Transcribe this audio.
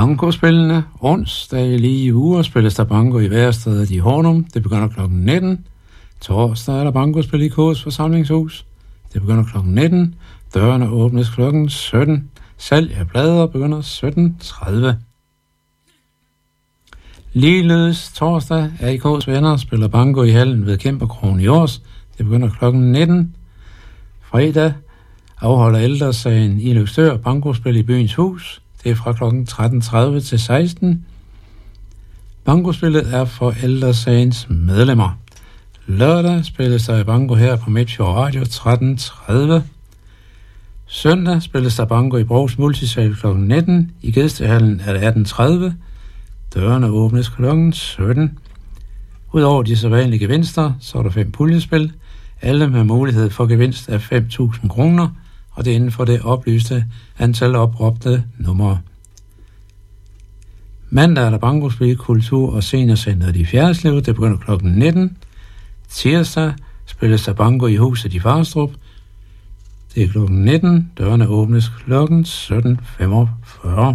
Bankospillene. Onsdag lige i uger spilles der banko i Værestedet i Hornum. Det begynder kl. 19. Torsdag er der bankospil i Kås Forsamlingshus. Det begynder kl. 19. Dørene åbnes kl. 17. Salg af plader begynder 17.30. Ligeledes torsdag er IK's venner spiller banko i hallen ved Kæmperkrogen i Års. Det begynder kl. 19. Fredag afholder Ældresagen i Løgstør bankospil i Byens Hus. Det er fra kl. 13.30 til 16. Bankospillet er for Ældresagens medlemmer. Lørdag spilles der banko her på Midtfjord Radio 13.30. Søndag spilles der banko i Brogs Multisal kl. 19. I Gæstehallen er det 18.30. Dørene åbnes kl. 17. Udover de sædvanlige gevinster, så er der 5 puljespil. Alle med mulighed for gevinst af 5.000 kroner, og det er inden for det oplyste antal opråbte numre. Mandag er der bankospil, kultur- og seniorcenteret i Fjerdslev. Det begynder kl. 19. Tirsdag spilles der banko i huset i Farstrup. Det er kl. 19. Dørene åbnes kl. 17.45.